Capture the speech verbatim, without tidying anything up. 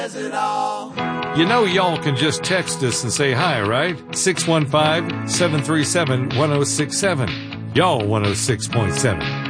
You know y'all can just text us and say hi, right? six one five, seven three seven, one oh six seven. Y'all one oh six point seven.